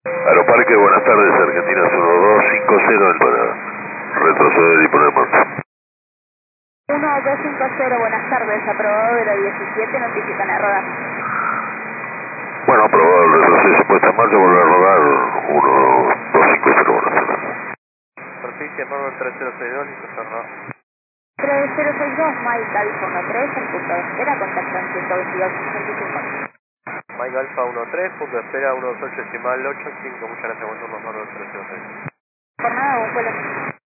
Aeroparque, buenas tardes, Argentina 1250 para retroceder y poner marcha. 1250, buenas tardes, aprobado de la 17, notifican error. Bueno, aprobado el retroceso y puesta en marcha, volver a rodar 1250, buenas tardes. Superficie Northern 3062, listo, cerrado. 3062, Mike Alfa 13, en punto de espera, contacto en 122.65. Mike Alfa 13, punto de espera 128 decimal 85, muchas gracias, buen turno, Northern 3062. Por nada, buen vuelo.